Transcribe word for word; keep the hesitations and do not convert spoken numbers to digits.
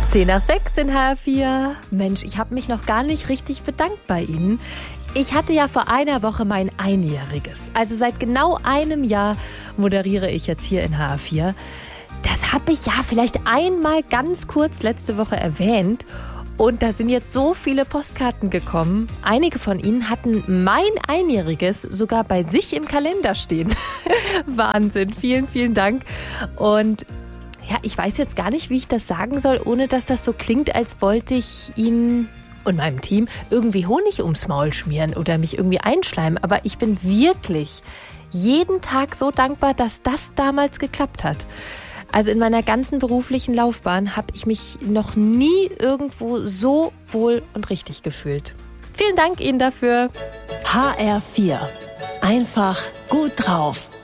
zehn nach sechs in H R vier. Mensch, ich habe mich noch gar nicht richtig bedankt bei Ihnen. Ich hatte ja vor einer Woche mein Einjähriges. Also seit genau einem Jahr moderiere ich jetzt hier in H R vier. Das habe ich ja vielleicht einmal ganz kurz letzte Woche erwähnt. Und da sind jetzt so viele Postkarten gekommen. Einige von Ihnen hatten mein Einjähriges sogar bei sich im Kalender stehen. Wahnsinn, vielen, vielen Dank. Und ja, ich weiß jetzt gar nicht, wie ich das sagen soll, ohne dass das so klingt, als wollte ich Ihnen und meinem Team irgendwie Honig ums Maul schmieren oder mich irgendwie einschleimen. Aber ich bin wirklich jeden Tag so dankbar, dass das damals geklappt hat. Also in meiner ganzen beruflichen Laufbahn habe ich mich noch nie irgendwo so wohl und richtig gefühlt. Vielen Dank Ihnen dafür. H R vier. Einfach gut drauf.